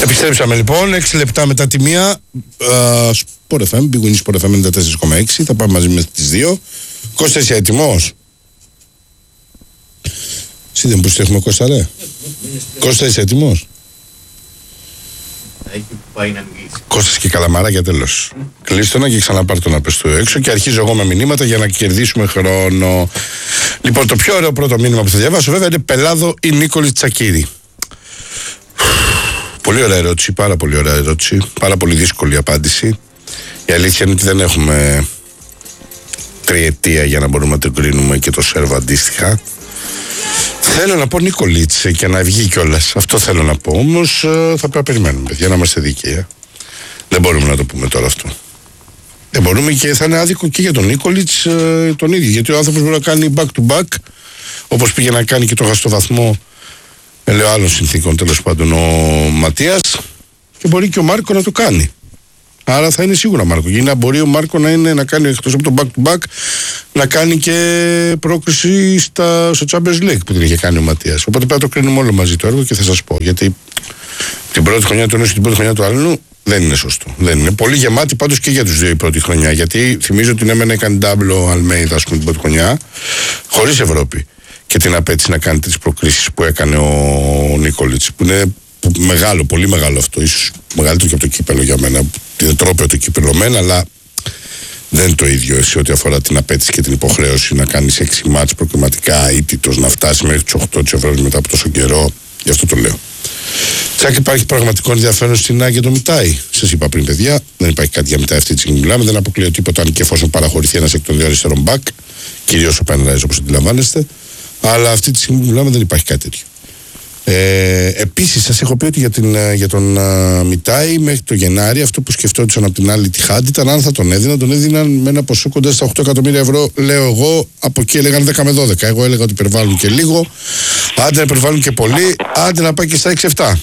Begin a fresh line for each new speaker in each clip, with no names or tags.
Επιστρέψαμε λοιπόν 6 λεπτά μετά τη μία. Sport FM, Big Win Sport FM 94,6. Θα πάμε μαζί με τις 2. Κώστα, είσαι έτοιμος? Εσύ δεν μπορείς να έχουμε Κώστα, ρε? Κώστα, είσαι έτοιμος? Κώστας και καλαμαράκια, τέλος. Κλείστονα και ξαναπάρ' το να πες του έξω και αρχίζω εγώ με μηνύματα για να κερδίσουμε χρόνο. Λοιπόν, το πιο ωραίο πρώτο μήνυμα που θα διαβάσω βέβαια είναι Πελάδο ή Νίκολη Τσακίρη. Πολύ ωραία ερώτηση, πάρα πολύ ωραία ερώτηση. Πάρα πολύ δύσκολη απάντηση. Η αλήθεια είναι ότι δεν έχουμε τριετία για να μπορούμε να το κρίνουμε και το σερβο αντίστοιχα. Θέλω να πω Νικολίτσε και να βγει κιόλας. Αυτό θέλω να πω. Όμως θα πρέπει να περιμένουμε, παιδιά, να είμαστε δίκαιοι. Δεν μπορούμε να το πούμε τώρα αυτό. Δεν μπορούμε και θα είναι άδικο και για τον Νίκολιτς τον ίδιο. Γιατί ο άνθρωπος μπορεί να κάνει back to back, όπως πήγε να κάνει και το χαστοβαθμό λέω άλλων συνθήκων τέλος πάντων ο Ματίας, και μπορεί και ο Μάρκο να το κάνει. Άρα θα είναι σίγουρα Μάρκο. Γιατί να μπορεί ο Μάρκο να κάνει εκτός από το back to back να κάνει και πρόκριση στο Champions League που την είχε κάνει ο Ματίας. Οπότε πρέπει να το κρίνουμε όλο μαζί το έργο και θα σας πω. Γιατί την πρώτη χρονιά του ενός και την πρώτη χρονιά του άλλου δεν είναι σωστό. Δεν είναι. Πολύ γεμάτη πάντως και για τους δύο η πρώτη χρονιά. Γιατί θυμίζω ότι έμενε έκανε ντάμπλο Αλμέιδα, ας πούμε, την πρώτη χρονιά χωρίς Ευρώπη. Και την απέτηση να κάνει τις προκρίσεις που έκανε ο Νίκολιτς, που είναι μεγάλο, πολύ μεγάλο αυτό, ίσως μεγαλύτερο και από το κύπελο για μένα. Είναι τρόπαιο το κύπελο μένα, αλλά δεν είναι το ίδιο σε ό,τι αφορά την απέτηση και την υποχρέωση να κάνεις 6 μάτς προκριματικά αίτητος, να φτάσει μέχρι τους 8 της Ευρώπης μετά από τόσο καιρό. Γι' αυτό το λέω. Τσάκ, υπάρχει πραγματικό ενδιαφέρον στην ΑΕΚ για το Μιτάι? Σας είπα πριν, παιδιά, δεν υπάρχει κάτι για Μιτάι αυτή τη στιγμή. Μιλάμε, δεν αποκλείω τίποτα αν και εφόσον παραχωρηθεί ένας εκ των δύο αριστερών μπακ, κυρίως ο Πενράιζ όπως αντιλαμβάνεστε. Αλλά αυτή τη στιγμή που μιλάμε δεν υπάρχει κάτι τέτοιο. Επίσης, σας έχω πει ότι για τον Μιτάι μέχρι το Γενάρη αυτό που σκεφτόντουσαν από την άλλη τη Χάντη ήταν αν θα τον έδιναν με ένα ποσό κοντά στα 8 εκατομμύρια ευρώ. Λέω εγώ, από εκεί έλεγαν 10 με 12. Εγώ έλεγα ότι υπερβάλλουν και λίγο, άντε να υπερβάλλουν και πολύ, άντε να πάει και στα 6-7.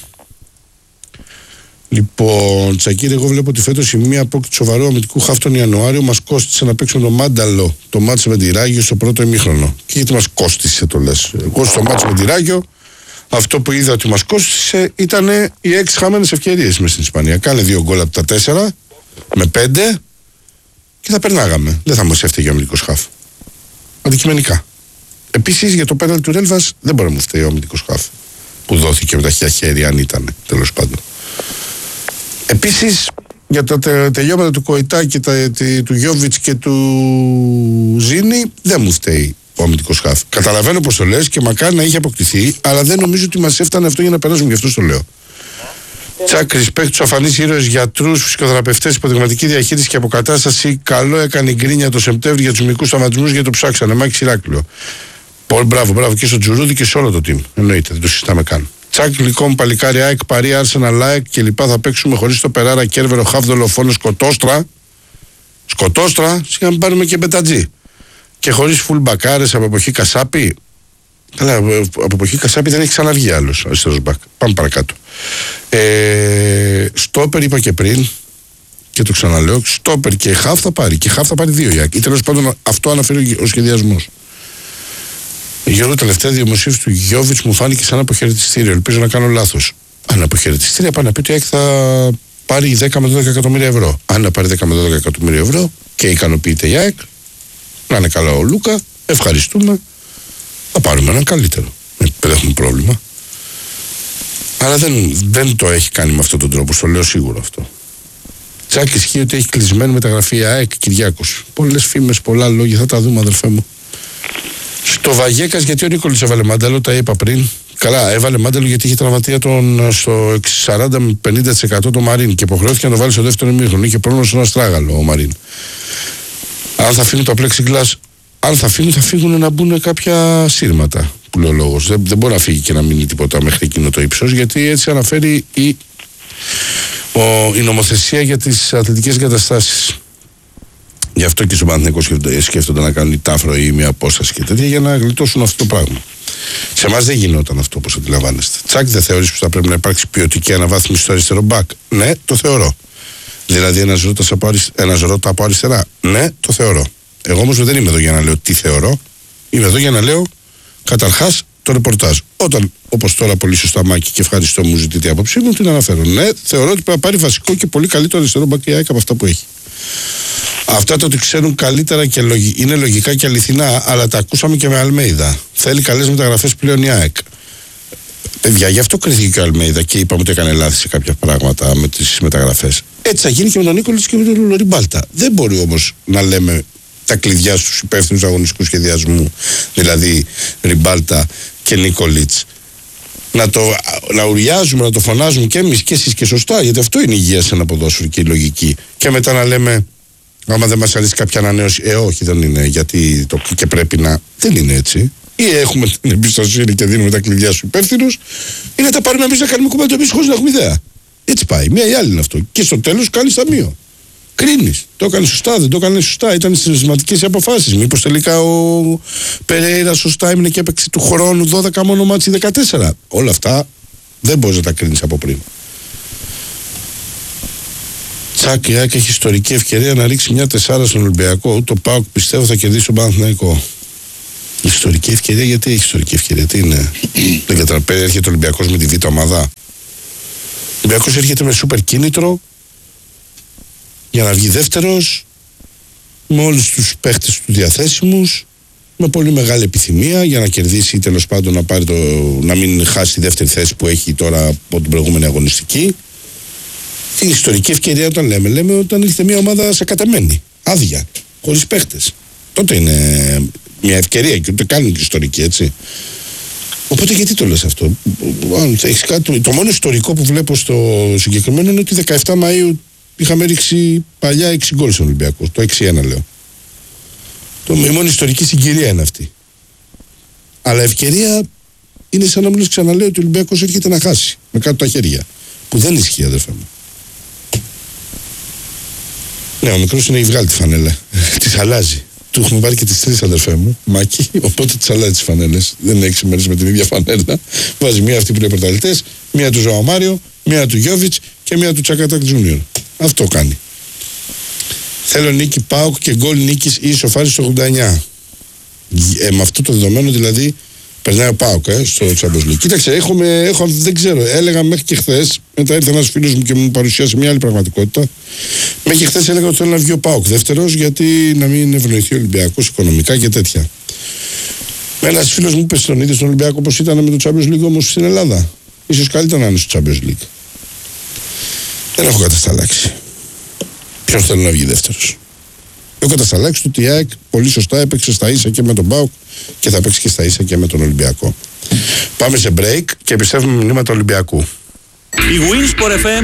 Λοιπόν, Τσακίρη, εγώ βλέπω ότι φέτος η μία απόκτηση σοβαρού αμυντικού χαφ τον Ιανουάριο μας κόστησε να παίξουμε το Μάνταλο, το μάτσο με τη Ράγιο στο πρώτο ημίχρονο. Και γιατί μας κόστησε, το λες? Εγώ στο μάτσο με τη Ράγιο, αυτό που είδα ότι μας κόστησε ήταν οι 6 χαμένες ευκαιρίες μες στην Ισπανία. Κάνε 2 γκολ από τα 4 με 5 και θα περνάγαμε. Δεν θα μας έφταιγε ο αμυντικός χαφ. Αντικειμενικά. Επίσης για το πέναλτι του Ρέλβας δεν μπορεί να μου φταίει ο αμυντικός χαφ που δόθηκε με τα χέρια αν ήταν, τέλος πάντων. Επίσης, για τα τελειώματα του Κοϊτά και του Γιόβιτς και του Ζήνη, δεν μου φταίει ο αμυντικός χαφ. Καταλαβαίνω πως το λες και μακάρι να είχε αποκτηθεί, αλλά δεν νομίζω ότι μας έφτανε αυτό για να περάσουμε, γι' αυτό το λέω. Τσάκ, respect τους αφανείς ήρωες, γιατρούς, φυσικοθεραπευτές, υποδειγματική διαχείριση και αποκατάσταση. Καλό έκανε η γκρίνια το Σεπτέμβρη για τους μικρούς σταματισμούς γιατί το ψάξανε. Μάκη Ηράκλειο. Πολύ μπράβο και στο Τζουρούδι και σε όλο το team. Εννοείται, δεν το συζητάμε καν. Τσάκ, γλυκό μου παλικάρι, ΑΕΚ, Παρί, Άρσεναλ, ΑΕΚ και λοιπά. Θα παίξουμε χωρίς το Περάρα, Κέρβερο, Χαφ, Δολοφόνο, Σκοτόστρα, σιγά μην πάρουμε και Μπετατζή. Και χωρίς φουλ μπακάρες από εποχή Κασάπη. Καλά, από εποχή Κασάπη δεν έχει ξαναβγεί άλλος αριστερός μπακ. Πάμε παρακάτω. Στόπερ είπα και πριν, και το ξαναλέω, στόπερ και Χαφ θα πάρει. Και Χαφ θα πάρει 2 ΑΕΚ. Ή τέλος πάντων αυτό αναφέρει ο σχεδιασμός. Γιώργο, τελευταία δημοσίευση του Γιόβιτς μου φάνηκε σαν αποχαιρετιστήριο. Ελπίζω να κάνω λάθος. Αν αποχαιρετιστήρια πάνε να πει ότι η ΑΕΚ θα πάρει 10 με 12 εκατομμύρια ευρώ. Αν να πάρει 10 με 12 εκατομμύρια ευρώ και ικανοποιείται η ΑΕΚ, να είναι καλά ο Λούκα, ευχαριστούμε. Θα πάρουμε έναν καλύτερο. Δεν έχουμε πρόβλημα. Αλλά δεν το έχει κάνει με αυτόν τον τρόπο, στο λέω σίγουρο αυτό. Τσάκ, ισχύει ότι έχει κλεισμένη μεταγραφή η ΑΕΚ Κυριάκος. Πολλές φήμες, πολλά λόγια, θα τα δούμε, αδελφέ μου. Στο Βαγέκας, γιατί ο Νίκολης έβαλε Μάνταλο, τα είπα πριν. Καλά, έβαλε Μάνταλο γιατί είχε τραυματία στο 40 με 50% το Μαρίν και υποχρεώθηκε να το βάλει στο δεύτερο ημίχρονο. Είχε πρόβλημα στον αστράγαλο ο Μαρίν. Αν θα φύγουν τα plexiglass, αν θα φύγουν να μπουν κάποια σύρματα, που λέει ο λόγος. Δεν μπορεί να φύγει και να μείνει τίποτα μέχρι εκείνο το ύψος, γιατί έτσι αναφέρει η νομοθεσία για τις αθλητικές εγκαταστάσεις. Γι' αυτό και στον Παναθηναϊκό σκέφτονται να κάνουν τάφρο ή μια απόσταση και τέτοια για να γλιτώσουν αυτό το πράγμα. Σε εμάς δεν γινόταν αυτό, όπως αντιλαμβάνεστε. Τσάκ, δεν θεωρείς πως θα πρέπει να υπάρξει ποιοτική αναβάθμιση στο αριστερό μπακ? Ναι, το θεωρώ. Δηλαδή ένας Ρώτα από αριστερά? Ναι, το θεωρώ. Εγώ όμως δεν είμαι εδώ για να λέω τι θεωρώ. Είμαι εδώ για να λέω καταρχάς στο ρεπορτάζ. Όταν, όπως τώρα πολύ σωστά, Μάκη, και ευχαριστώ μου ζητείτε η άποψή μου, την αναφέρω. Ναι, θεωρώ ότι πρέπει να πάρει βασικό και πολύ καλύτερο αριστερό μπακ η ΑΕΚ από αυτά που έχει. Αυτά το ότι ξέρουν καλύτερα και είναι λογικά και αληθινά, αλλά τα ακούσαμε και με Αλμέιδα. Θέλει καλές μεταγραφές πλέον η ΑΕΚ. Παιδιά, γι' αυτό κρίθηκε και ο Αλμέιδα και είπαμε ότι έκανε λάθη σε κάποια πράγματα με τις μεταγραφές. Έτσι θα γίνει και με τον Νίκολιτς και με τον Ριμπάλτα. Δεν μπορεί όμως να λέμε τα κλειδιά στους υπεύθυνους αγωνιστικού σχεδιασμού, δηλαδή Ριμπάλτα και Νίκολιτς, να ουριάζουμε, να το φωνάζουμε και εμείς και εσείς και σωστά, γιατί αυτό είναι υγεία σε ένα ποδόσφαιρο και η λογική. Και μετά να λέμε, άμα δεν μας αρέσει κάποια ανανέωση, όχι, δεν είναι, γιατί και πρέπει να. Δεν είναι έτσι. Ή έχουμε την εμπιστοσύνη και δίνουμε τα κλειδιά στους υπεύθυνους, ή να τα πάρουμε εμείς να κάνουμε κουμπέντο εμείς χωρίς να έχουμε ιδέα. Έτσι πάει. Μία ή άλλη είναι αυτό. Και στο τέλος κάνεις ταμείο. Κρίνεις. Το έκανε σωστά, δεν το έκανε σωστά. Ήταν συναισθηματικές οι αποφάσεις. Μήπως τελικά ο Περέιρα σωστά έμεινε και έπαιξε του χρόνου 12 μόνο μάτσι 14. Όλα αυτά δεν μπορείς να τα κρίνεις από πριν. Τσάκ, η ΑΕΚ έχει ιστορική ευκαιρία να ρίξει μια 4 στον Ολυμπιακό. Το ΠΑΟΚ πιστεύω θα κερδίσει τον Παναθηναϊκό. Ιστορική ευκαιρία, γιατί έχει ιστορική ευκαιρία, τι είναι? Δεν καταλαβαίνω. Έρχεται ο Ολυμπιακός με τη β' ομάδα. Ο Ολυμπιακός έρχεται με σούπερ κίνητρο για να βγει δεύτερος, με όλους τους παίχτες του διαθέσιμους, με πολύ μεγάλη επιθυμία για να κερδίσει ή τέλος πάντων να, πάρει να μην χάσει τη δεύτερη θέση που έχει τώρα από την προηγούμενη αγωνιστική. Την ιστορική ευκαιρία όταν λέμε όταν έρχεται μια ομάδα σε κατεμένη, άδεια, χωρίς παίχτες. Τότε είναι μια ευκαιρία και ούτε καν ιστορική, έτσι. Οπότε γιατί το λες αυτό? Αν έχεις κάτι, το μόνο ιστορικό που βλέπω στο συγκεκριμένο είναι ότι 17 Μαΐου είχαμε ρίξει παλιά 6 γκολ στον Ολυμπιακό. Το 6-1 λέω. Η μόνη ιστορική συγκυρία είναι αυτή. Αλλά ευκαιρία είναι σαν να μου λες, ξαναλέω, ότι ο Ολυμπιακός έρχεται να χάσει με κάτω τα χέρια. Που δεν ισχύει, αδερφέ μου. Ναι, ο μικρός είναι η βγάλει τη φανέλα. Τις αλλάζει. Του έχουμε πάρει και τις 3, αδερφέ μου, Μάκη. Οπότε τις αλλάζει τις φανέλες. Δεν είναι 6 μέρες με την ίδια φανέλα. Βάζει μία αυτή που είναι πρωταθλητές, μία του Ζωαμάριο, μία του Γιόβιτς και μία του Τσακατάκ Τζούνιορ. Αυτό κάνει. Θέλω νίκη ΠΑΟΚ και γκολ νίκης ή ισοφάριση στο 89. Με αυτό το δεδομένο δηλαδή περνάει ο ΠΑΟΚ στο Champions League. Κοίταξε, δεν ξέρω, έλεγα μέχρι και χθες, μετά ήρθε ένας φίλος μου και μου παρουσίασε μια άλλη πραγματικότητα. Μέχρι και χθες έλεγα ότι θέλω να βγει ο ΠΑΟΚ δεύτερος, γιατί να μην ευνοηθεί ο Ολυμπιακός οικονομικά και τέτοια. Ένας φίλος μου είπε στον ίδιο στον Ολυμπιακό όπως ήταν με το Champions League όμως στην Ελλάδα. Ίσως καλύτερα να είναι στο Champions League. Δεν έχω κατασταλάξει. Ποιος θέλει να βγει δεύτερος? Έχω κατασταλάξει ότι η ΑΕΚ πολύ σωστά έπαιξε στα ίσα και με τον ΠΑΟΚ και θα παίξει και στα ίσα και με τον Ολυμπιακό. Πάμε σε break και επιστρέφουμε μηνύματα Ολυμπιακού.
Η Winsport FM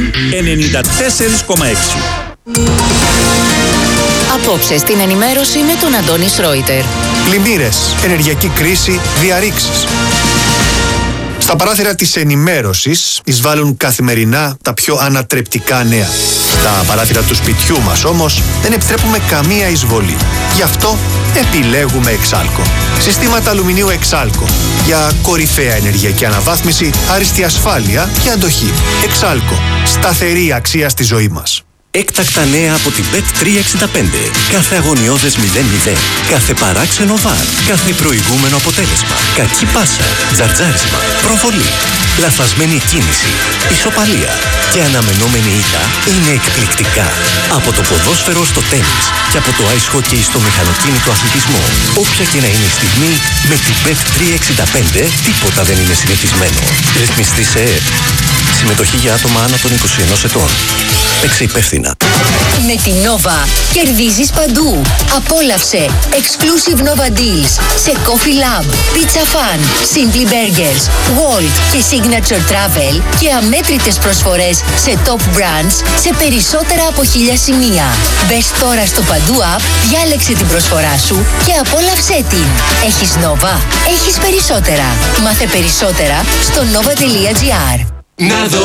94,6.
Απόψε στην ενημέρωση με τον Αντώνη Σρόιτερ.
Πλημμύρες, ενεργειακή κρίση, διαρρήξεις. Στα παράθυρα της ενημέρωσης εισβάλλουν καθημερινά τα πιο ανατρεπτικά νέα. Στα παράθυρα του σπιτιού μας όμως δεν επιτρέπουμε καμία εισβολή. Γι' αυτό επιλέγουμε Εξάλκο. Συστήματα αλουμινίου Εξάλκο. Για κορυφαία ενεργειακή αναβάθμιση, άριστη ασφάλεια και αντοχή. Εξάλκο. Σταθερή αξία στη ζωή μας.
Έκτακτα νέα από την Bet365. Κάθε αγωνιώδες 0-0. Κάθε παράξενο βαρ. Κάθε προηγούμενο αποτέλεσμα. Κακή πάσα. Τζαρτζάρισμα. Προβολή. Λαθασμένη κίνηση. Ισοπαλία. Και αναμενόμενη ήττα είναι εκπληκτικά. Από το ποδόσφαιρο στο τένις και από το ice hockey στο μηχανοκίνητο αθλητισμό. Όποια και να είναι η στιγμή, με την Bet365 τίποτα δεν είναι συνηθισμένο. Ρυθμιστή σε ΕΕΠ. Συμμετοχή για άτομα άνω των 21 ετών. Παίξε υπεύθυνα.
Με την Nova κερδίζεις παντού. Απόλαυσε exclusive Nova deals σε Coffee Lab, Pizza Fan, Simply Burgers, Walt και Signature Travel και αμέτρητες προσφορές σε top brands σε περισσότερα από 1000 σημεία. Μπες τώρα στο Παντού App, διάλεξε την προσφορά σου και απόλαυσέ την. Έχεις Nova, έχεις περισσότερα. Μάθε περισσότερα στο nova.gr.
Να δω